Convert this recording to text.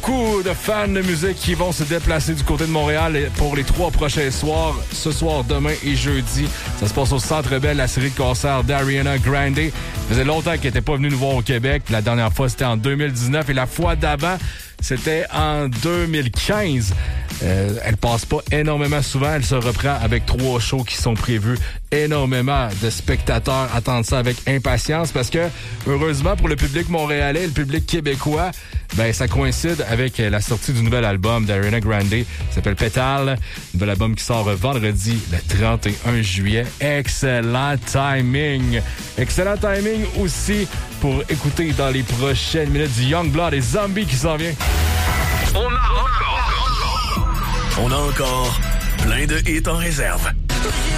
beaucoup de fans de musique qui vont se déplacer du côté de Montréal pour les 3 prochains soirs. Ce soir, demain et jeudi. Ça se passe au Centre Bell, la série de concerts d'Ariana Grande. Ça faisait longtemps qu'elle n'était pas venue nous voir au Québec. La dernière fois, c'était en 2019 et la fois d'avant, c'était en 2015. Elle passe pas énormément souvent. Elle se reprend avec 3 shows qui sont prévus. Énormément de spectateurs attendent ça avec impatience parce que, heureusement pour le public montréalais et le public québécois, ben ça coïncide avec la sortie du nouvel album d'Ariana Grande. Il s'appelle Pétale. Nouvel album qui sort vendredi, le 31 juillet. Excellent timing. Excellent timing aussi pour écouter dans les prochaines minutes du Youngblood et Zombie qui s'en vient. On a encore plein de hits en réserve.